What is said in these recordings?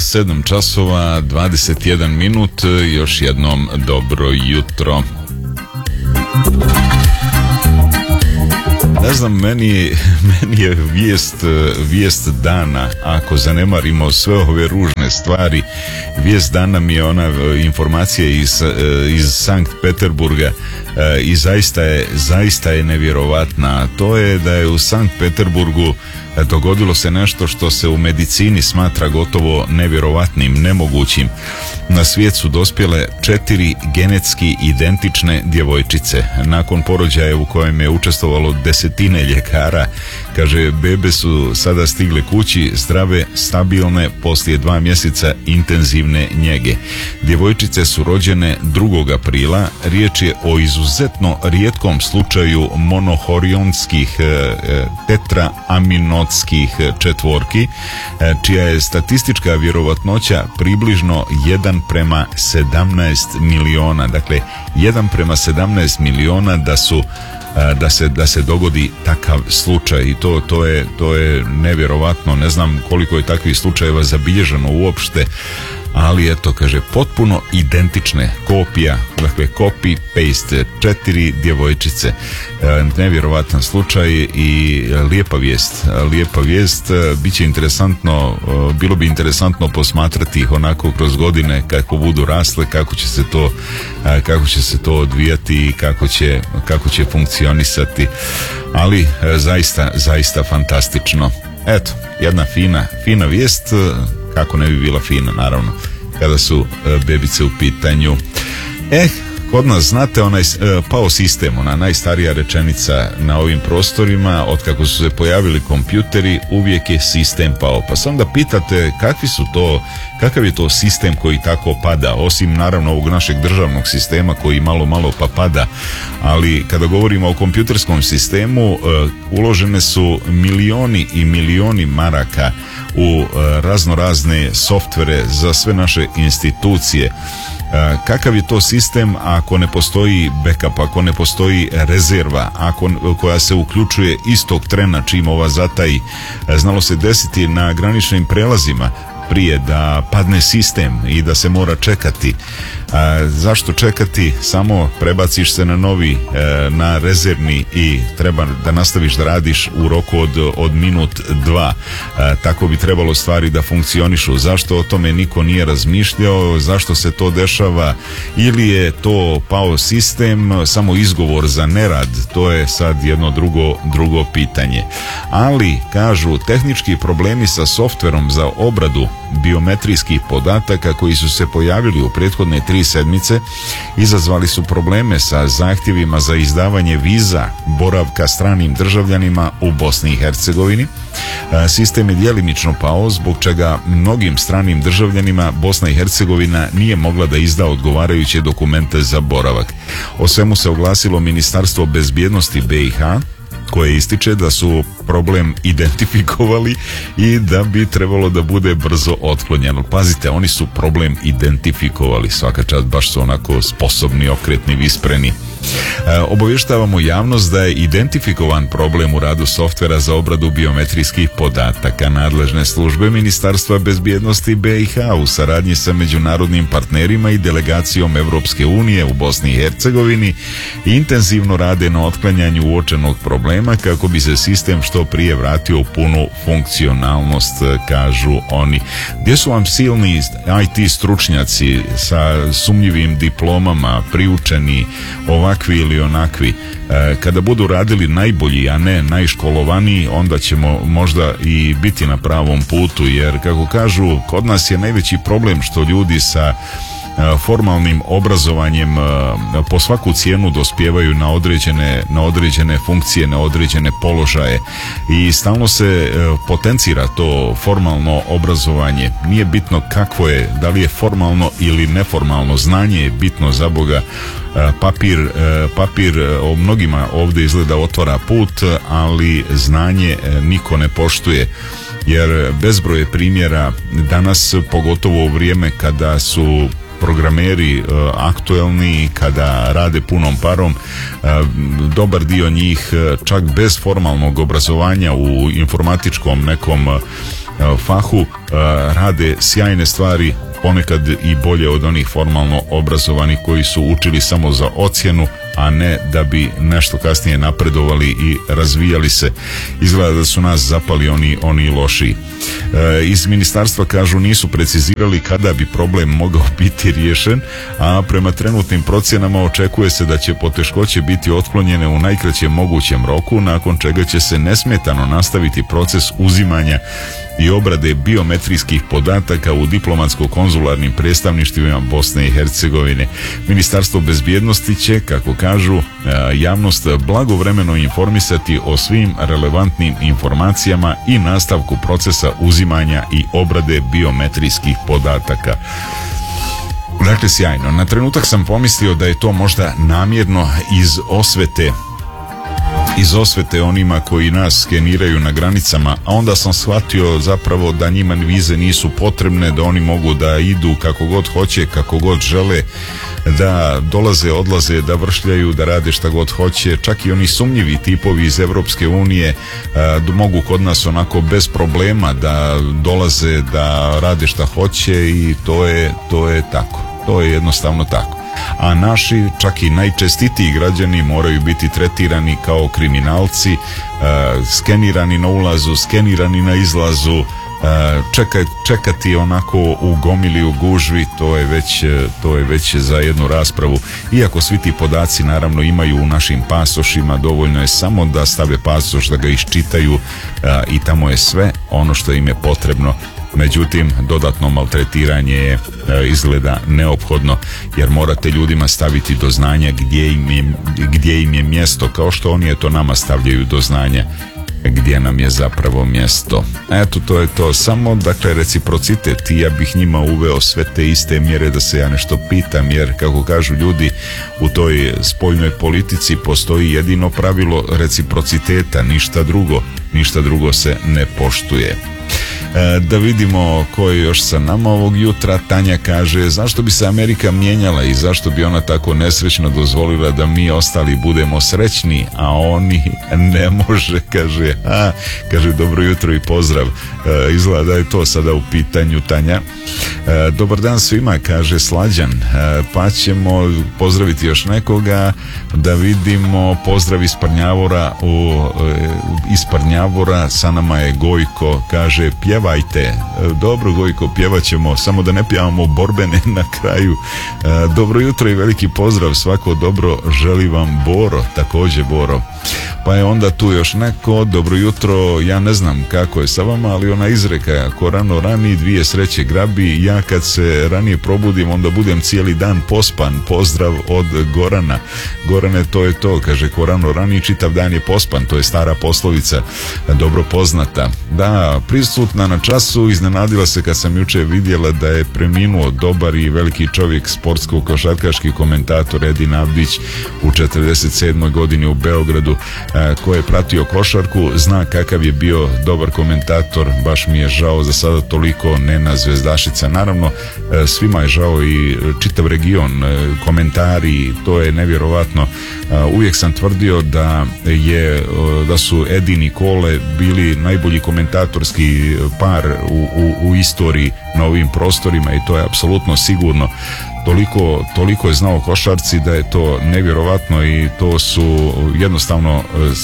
7 časova 21 minut, još jednom dobro jutro. Ne znam, meni je vijest dana, ako zanemarimo sve ove ružne stvari, vijest dana mi je ona informacija iz Sankt Peterburga i zaista je nevjerovatna. To je da je u Sankt Peterburgu dogodilo se nešto što se u medicini smatra gotovo nevjerovatnim, nemogućim. Na svijet su dospjele 4 genetski identične djevojčice. Nakon porođaja u kojem je učestvovalo desetine ljekara, kaže, bebe su sada stigle kući, zdrave, stabilne, poslije 2 mjeseca intenzivne njege. Djevojčice su rođene 2. aprila. Riječ je o izuzetno rijetkom slučaju monohorionskih tetraaminotskih četvorki, čija je statistička vjerovatnoća približno 1:17 miliona. Dakle, 1:17 da se dogodi takav slučaj, i to je nevjerovatno. Ne znam koliko je takvih slučajeva zabilježeno uopšte, ali eto, kaže, potpuno identične, kopija, dakle copy paste, 4 djevojčice. Nevjerovatan slučaj i lijepa vijest. Bilo bi interesantno posmatrati ih onako kroz godine, kako budu rasle, kako će se to odvijati i kako će funkcionisati, ali zaista fantastično. Eto, jedna fina vijest, kako ne bi bila fina, naravno, kada su bebice u pitanju. Kod nas, znate, onaj pao sistem, ona najstarija rečenica na ovim prostorima, od kako su se pojavili kompjuteri, uvijek je sistem pao. Pa se onda pitate kakav je to sistem koji tako pada, osim naravno ovog našeg državnog sistema koji malo pa pada, ali kada govorimo o kompjuterskom sistemu, uložene su milioni i milioni maraka u raznorazne softvere za sve naše institucije. Kakav je to sistem ako ne postoji backup, ako ne postoji rezerva, koja se uključuje istog trena čim ova zataji? Znalo se desiti na graničnim prelazima prije da padne sistem i da se mora čekati. Zašto čekati? Samo prebaciš se na novi, na rezervni i treba da nastaviš da radiš u roku od minut 2. Tako bi trebalo stvari da funkcionišu. Zašto o tome niko nije razmišljao? Zašto se to dešava? Ili je to pao sistem samo izgovor za nerad? To je sad jedno drugo pitanje. Ali, kažu, tehnički problemi sa softverom za obradu biometrijskih podataka koji su se pojavili u prethodne 3 sedmice izazvali su probleme sa zahtjevima za izdavanje viza boravka stranim državljanima u Bosni i Hercegovini. Sistem je djelimično pao, zbog čega mnogim stranim državljanima Bosna i Hercegovina nije mogla da izda odgovarajuće dokumente za boravak. O svemu se oglasilo Ministarstvo bezbjednosti BiH, koje ističe da su problem identifikovali i da bi trebalo da bude brzo otklonjeno. Pazite, oni su problem identifikovali, svaka čast, baš su onako sposobni, okretni, vispreni. Obavještavamo javnost da je identifikovan problem u radu softvera za obradu biometrijskih podataka. Nadležne službe Ministarstva bezbjednosti BiH u saradnji sa međunarodnim partnerima i delegacijom Europske unije u Bosni i Hercegovini intenzivno rade na otklanjanju uočenog problema kako bi se sistem što prije vratio u punu funkcionalnost, kažu oni. Gdje su vam silni IT stručnjaci sa sumnjivim diplomama, priučeni, ovakvi ili onakvi? Kada budu radili najbolji, a ne najškolovaniji, onda ćemo možda i biti na pravom putu, jer kako kažu, kod nas je najveći problem što ljudi sa formalnim obrazovanjem po svaku cijenu dospijevaju na određene funkcije, na određene položaje i stalno se potencira to formalno obrazovanje. Nije bitno kakvo je, da li je formalno ili neformalno, znanje je bitno, za Boga. Papir o mnogima ovdje izgleda otvara put, ali znanje niko ne poštuje, jer bezbroj je primjera danas, pogotovo u vrijeme kada su programeri aktuelni, kada rade punom parom, dobar dio njih čak bez formalnog obrazovanja u informatičkom nekom fahu rade sjajne stvari, ponekad i bolje od onih formalno obrazovanih koji su učili samo za ocjenu, a ne da bi nešto kasnije napredovali i razvijali se. Izgleda da su nas zapali oni lošiji. Iz ministarstva kažu nisu precizirali kada bi problem mogao biti riješen, a prema trenutnim procjenama očekuje se da će poteškoće biti otklonjene u najkraćem mogućem roku, nakon čega će se nesmetano nastaviti proces uzimanja i obrade biometrijskih podataka u diplomatsko-konzularnim predstavništvima Bosne i Hercegovine. Ministarstvo bezbjednosti će, kako kažu, javnost blagovremeno informisati o svim relevantnim informacijama i nastavku procesa uzimanja i obrade biometrijskih podataka. Dakle, sjajno. Na trenutak sam pomislio da je to možda namjerno iz osvete onima koji nas skeniraju na granicama, a onda sam shvatio zapravo da njima vize nisu potrebne, da oni mogu da idu kako god hoće, kako god žele, da dolaze, odlaze, da vršljaju, da rade šta god hoće. Čak i oni sumnjivi tipovi iz Evropske unije mogu kod nas onako bez problema da dolaze, da rade šta hoće i to je tako. To je jednostavno tako. A naši, čak i najčestitiji građani moraju biti tretirani kao kriminalci, skenirani na ulazu, skenirani na izlazu, čekati onako u gomili, u gužvi, to je već za jednu raspravu. Iako svi ti podaci naravno imaju u našim pasošima, dovoljno je samo da stave pasoš, da ga iščitaju i tamo je sve ono što im je potrebno. Međutim, dodatno maltretiranje je izgleda neophodno, jer morate ljudima staviti do znanja gdje im je mjesto, kao što oni to nama stavljaju do znanja gdje nam je zapravo mjesto. Eto, to je to. Samo, dakle, reciprocitet. I ja bih njima uveo sve te iste mjere da se ja nešto pitam, jer, kako kažu ljudi, u toj spoljnoj politici postoji jedino pravilo reciprociteta, ništa drugo se ne poštuje. Da vidimo ko je još sa nama ovog jutra. Tanja kaže, zašto bi se Amerika mijenjala i zašto bi ona tako nesrećno dozvolila da mi ostali budemo srećni, a oni ne može, kaže dobro jutro i pozdrav. Izgleda da je to sada u pitanju, Tanja. Dobar dan svima, kaže Slađan, pa ćemo pozdraviti još nekoga, da vidimo. Pozdrav iz Parnjavora, sa nama je Gojko, kaže pjevajte. Dobro, Gojko, pjevat ćemo, samo da ne pjevamo borbene na kraju. Dobro jutro i veliki pozdrav, svako dobro želi vam Boro, također Boro. Pa je onda tu još neko, dobro jutro, ja ne znam kako je sa vama, ali ona izreka, ko rano rani, dvije sreće grabi, ja kad se ranije probudim, onda budem cijeli dan pospan. Pozdrav od Gorana. Gorane, to je to, kaže, ko rano rani, čitav dan je pospan, to je stara poslovica, dobro poznata. Da, prisutna na času, iznenadila se kad sam juče vidjela da je preminuo dobar i veliki čovjek, sportsko-košarkaški komentator Edin Avdić u 47. godini u Beogradu. Ko je pratio košarku zna kakav je bio dobar komentator. Baš mi je žao za sada toliko Nena Zvezdašica. Naravno, svima je žao i čitav region, komentari, to je nevjerovatno. Uvijek sam tvrdio da su Edin i Kole bili najbolji komentatorski par u istoriji na ovim prostorima i to je apsolutno sigurno. Toliko je znao košarci da je to nevjerovatno i to su jednostavno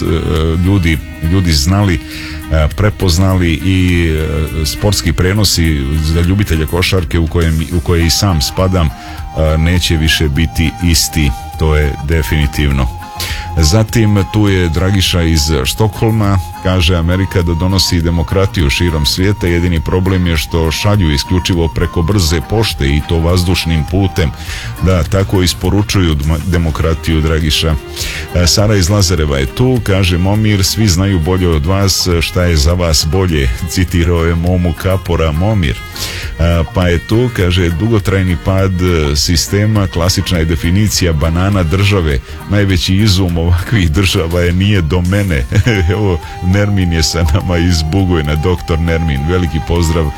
ljudi znali, prepoznali i sportski prenosi za ljubitelje košarke u koje i sam spadam neće više biti isti, to je definitivno. Zatim tu je Dragiša iz Štokholma, kaže Amerika da donosi demokratiju širom svijeta, jedini problem je što šalju isključivo preko brze pošte i to vazdušnim putem. Da, tako isporučuju demokratiju, Dragiša. Sara iz Lazareva je tu, kaže Momir, svi znaju bolje od vas, šta je za vas bolje, citirao je Momu Kapora Momir. Pa je tu, kaže, dugotrajni pad sistema, klasična je definicija banana države, najveći izum ovakvih država je nije do mene. Evo, Nermin je sa nama iz Bugojna, doktor Nermin,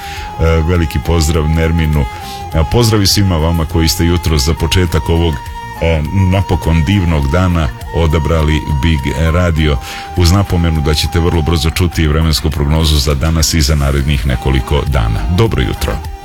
veliki pozdrav Nerminu. Pozdravi svima vama koji ste jutro za početak ovog napokon divnog dana odabrali Big Radio, uz napomenu da ćete vrlo brzo čuti vremensku prognozu za danas i za narednih nekoliko dana. Dobro jutro.